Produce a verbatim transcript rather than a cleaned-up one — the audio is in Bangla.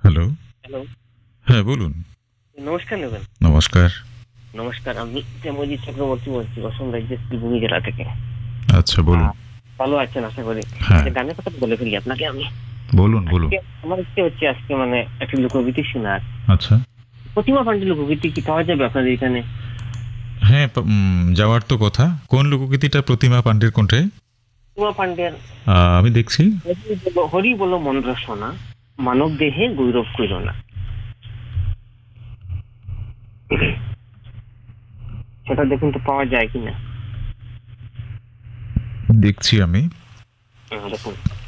হ্যালো। হ্যালো। হ্যাঁ, বলুন। নমস্কার নেবেন। নমস্কার। নমস্কার। আমি শ্যামজিৎ চক্রবর্তী বলছি অসম রাজ্যের শিলিগুড়ি জেলা থেকে। আচ্ছা, আ বলুন। ভালো আছেন আশা করি। হ্যাঁ, একটা গানের কথা বলে ফেলি আপনাকে আমি। বলুন, বলুন। আজকে আমার ইচ্ছে হচ্ছে আজকে মানে একটি লোকগীতি শোনার। আচ্ছা। প্রতিমা পান্ডে লোকগীতি কি পাওয়া যাবে আপনাদের এখানে? হ্যাঁ, প উম যাওয়ার তো কথা। কোন লোকগীতিটা প্রতিমা পান্ডের কণ্ঠে? প্রতিমা পান্ডের আ আমি দেখছি। হরি বলো হরি বলো মন্দ্র সোনা, মানব দেহে গৌরব কইর না। সেটা দেখুন তো পাওয়া যায় কিনা। দেখছি আমি। হুম, দেখুন।